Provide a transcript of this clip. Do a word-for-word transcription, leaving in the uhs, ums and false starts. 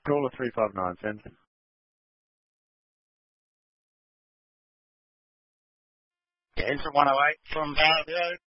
Caller three five nine, send. Yeah, Infra one oh eight from Barlow Road.